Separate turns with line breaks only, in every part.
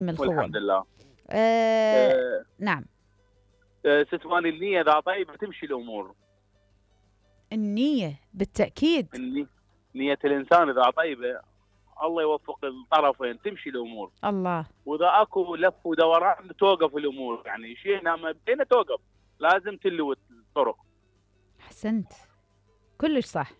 من
والحمد
الخوم.
لله.
نعم.
ستواني النية إذا طيبة تمشي الأمور.
النية بالتأكيد.
نية الإنسان إذا طيبة الله يوفق الطرفين تمشي الأمور.
الله.
وإذا أكو لف ودوران توقف الأمور، يعني شيء ما بدينا توقف، لازم تلوت الطرق.
أحسنت، كلش صح.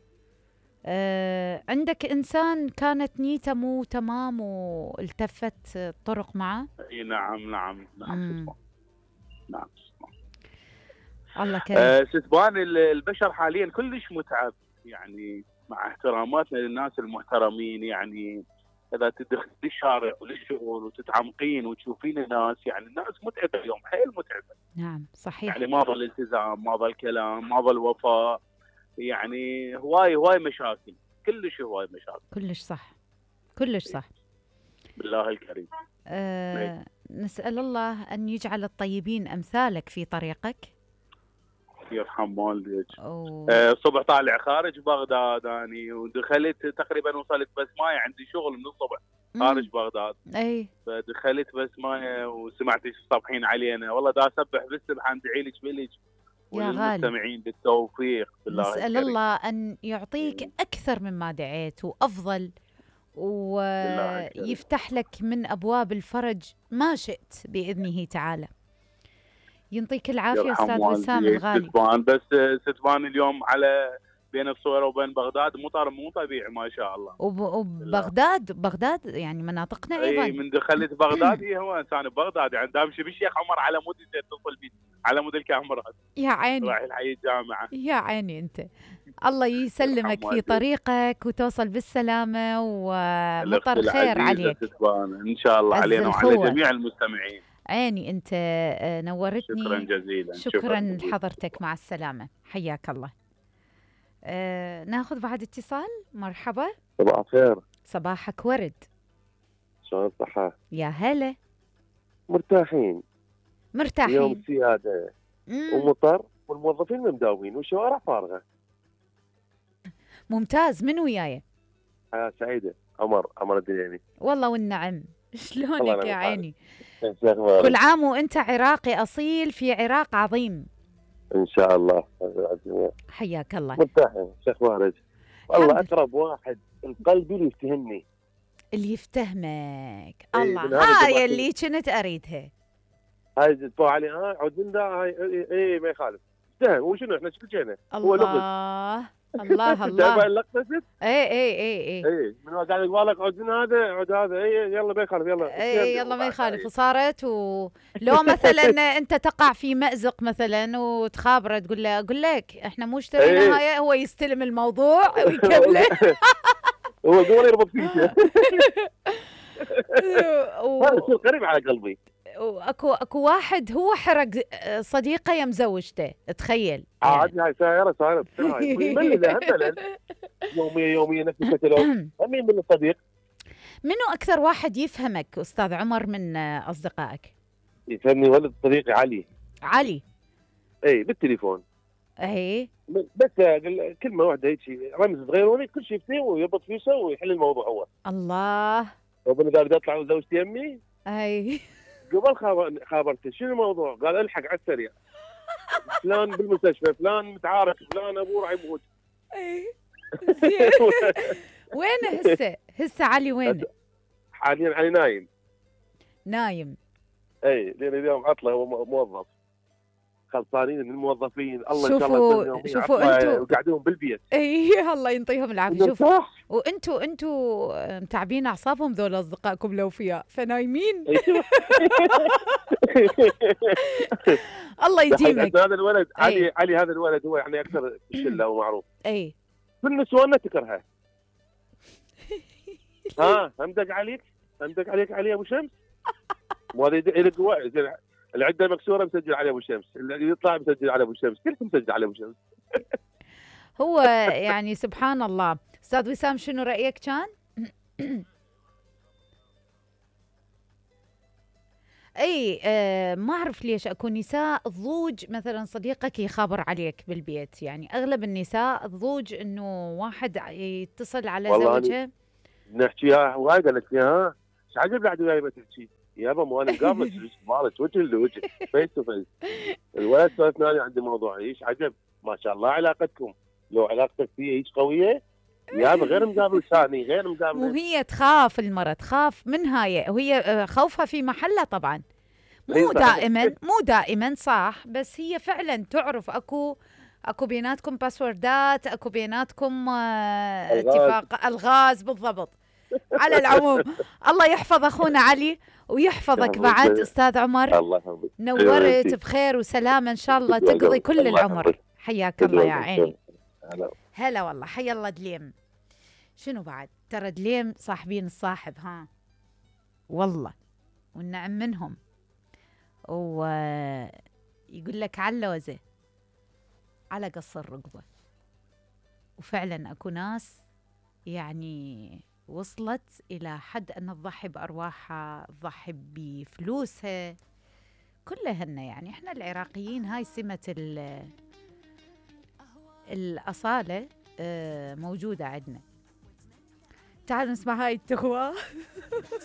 عندك إنسان كانت نيته مو تمام والتفت الطرق معه؟
نعم نعم نعم. نعم.
الله كريم.
ستبان البشر حاليا كلش متعب، يعني مع احتراماتنا للناس المحترمين، يعني اذا تدخل الشارع وللشغل وتتعمقين وتشوفين الناس، يعني الناس متعبه اليوم، حيل متعبه.
نعم صحيح.
يعني ما ظل التزام، ما ظل كلام، ما ظل وفاء، يعني هواي مشاكل، كلش هواي مشاكل.
كلش صح، كلش صح.
بالله الكريم.
نسأل الله أن يجعل الطيبين أمثالك في طريقك.
يرحم والديك. الصبح طالع خارج بغداد اني، ودخلت تقريبا وصلت بس ماي، عندي شغل من الصبح خارج بغداد.
اي
فدخلت بس ماي وسمعتك تصبحين علينا، والله دا اسبح بالسبحه ندعي لك بلك وللمستمعين بالتوفيق. بالله
نسأل
الكريم.
الله أن يعطيك أكثر مما دعيت وأفضل، ويفتح لك من أبواب الفرج ما شئت بإذنه تعالى. يعطيك العافية أستاذ وسام الغالي.
بس ستبان اليوم على بين الصويرة وبين بغداد مطر مو طبيعي ما شاء الله.
وبغداد يعني مناطقنا أيضا.
اي من دخلت بغداد هو انسان بغداد، يعني دامشي بالشيخ عمر على مود تتصل بي على مود الكاميرات.
يا عيني
رايح الحي الجامعة.
يا عيني انت. الله يسلمك في طريقك وتوصل بالسلامة ومطر خير عليك
ان شاء الله علينا وعلى جميع المستمعين.
عيني انت نورتني.
شكرا جزيلا.
شكرا لحضرتك، مع السلامة، حياك الله. ناخذ بعد اتصال. مرحبا.
صباح الخير.
صباحك ورد.
شلون الصحة؟
يا هلا.
مرتاحين يوم سيادة ومطر والموظفين مداومين والشوارع فارغة.
ممتاز. من وياي؟
حياة سعيدة. عمر الدليمي.
والله والنعم. شلونك يا عيني؟
كل
عام وانت عراقي أصيل في عراق عظيم
ان شاء الله.
حياك الله.
مرتاحين. شو اخبارك؟ والله اقرب واحد القلب اللي يفتهمني،
اللي يفتهمك. الله هاي اللي كنت اريدها.
هاي تطوع علي عود من ذا هاي. اي ما يخالف. افتهم. وشنو احنا شكلنا
هو الله الله الله.
اللقطه ست. اي من قاعد يقول لك عود من هذا عود هذا. اي يلا ما يخالف.
يلا ما يخالف. وصارت لو مثلا انت تقع في مأزق مثلا وتخابره تقول له اقول لك احنا مو اشترينا هاي، هو يستلم الموضوع ويكمله.
هو قول يربط فيك. هذا شيء قريب على قلبي.
اكو واحد هو حرق صديقه يم زوجته، تخيل.
عادي هاي سيارة يمل يوميا نفس الكتالوج. مين من الصديق؟
منو اكثر واحد يفهمك استاذ عمر من اصدقائك؟
يفهمني ولد صديقي علي. اي بالتليفون.
اي
بس كلمه واحده هيك رمز صغير كل شيء يفتيه ويربط فيشه ويحل الموضوع هو.
الله.
ربنا قال بدي اطلع وزوجتي يمي.
اي
قبل خابرته شنو الموضوع؟ قال الحق على السريع. فلان بالمستشفى، فلان متعارك، فلان ابوه راح يموت.
اي وينه هسه علي وينه؟
حاليا علي نايم. اي لان اليوم عطله، هو موظف. خلصانين من الموظفين. الله ان شاء الله.
شوفوا انتم
وقاعدين بالبيت.
اي الله ينطيهم العافيه. شوفوا وانتم متعبين اعصابهم ذول اصدقائكم الاوفياء فنايمين. الله يديمك.
هذا الولد علي هذا الولد هو يعني اكثر شله ومعروف.
اي
كل النسوان تكرهه. همدق عليك علي ابو شمس. وهذا العده مكسوره مسجل على ابو شمس، اللي يطلع مسجل على ابو شمس، كلكم مسجل على ابو شمس.
هو يعني سبحان الله. استاذ وسام شنو رايك كان؟ اي ما اعرف ليش اكو نساء ضوج مثلا صديقك يخابر عليك بالبيت، يعني اغلب النساء ضوج انه واحد يتصل على زوجها.
نحكيها وايد قالت لي ايش عجب بعد وياي ما تحكي؟ يابا مو انا مقابلك مالك وجه لوجه فيس تو فيس. الولد سولفنا عندي موضوع ايش عجب ما شاء الله علاقتكم، لو علاقتك فيه هيك قويه يابا غير مقابل ثاني غير مقابل.
وهي تخاف، المرة تخاف من هاي، وهي خوفها في محلها طبعا، مو دائما صح، بس هي فعلا تعرف اكو بيناتكم باسوردات، اكو بيناتكم اتفاق الغاز بالضبط. على العموم الله يحفظ اخونا علي ويحفظك بعد استاذ عمر.
الله يحفظك،
نورت بخير وسلامه ان شاء الله تقضي كل العمر. حياك الله يا عيني. هلا والله، حيا الله دليم. شنو بعد؟ ترى دليم صاحبين الصاحب ها والله، والنعم منهم. ويقول لك علوزه على قص الرقبه، وفعلا اكو ناس يعني وصلت الى حد ان تضحي بارواحها، تضحي بفلوسها، كلهن. يعني احنا العراقيين هاي سمه الاصاله موجوده عندنا. تعالوا نسمع هاي التغوى.